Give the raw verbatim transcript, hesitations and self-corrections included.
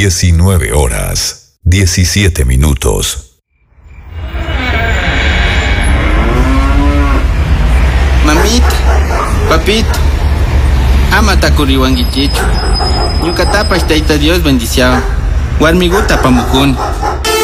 diecinueve horas, diecisiete minutos. Mamita, papito, ama takuriwanguichichu. Ñuqatapash tayta Dios bendición. Warmiguta pamukuni.